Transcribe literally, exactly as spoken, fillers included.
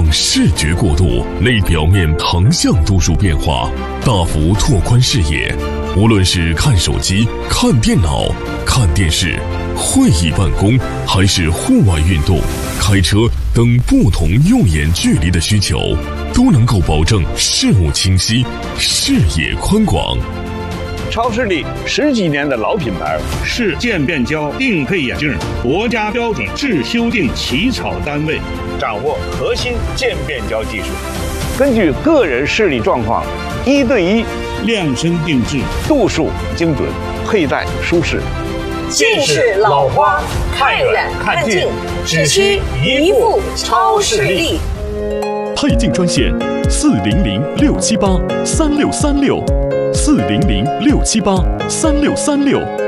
视觉过渡，类表面横向度数变化，大幅拓宽视野。无论是看手机、看电脑、看电视、会议办公，还是户外运动、开车等不同用眼距离的需求，都能够保证视物清晰、视野宽广。 超视力十几年的老品牌， 是渐变焦定配眼镜国家标准制修订起草单位， 掌握核心渐变焦技术，根据个人视力状况，一对一量身定制， 度数精准，佩戴舒适。 近视老花，看远看近，只需一副超视力。 配镜专线：四零零六七八三六三六，四零零六七八三六三六。